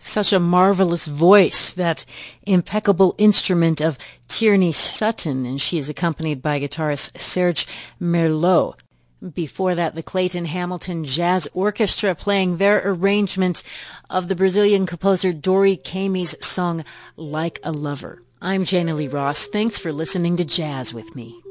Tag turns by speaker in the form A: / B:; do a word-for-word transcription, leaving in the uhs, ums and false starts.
A: Such a marvelous voice, that impeccable instrument of Tierney Sutton, and she is accompanied by guitarist Serge Merlot. Before that, the Clayton Hamilton Jazz Orchestra playing their arrangement of the Brazilian composer Dori Caymmi's song Like a Lover. I'm Jana Lee Ross. Thanks for listening to Jazz with me.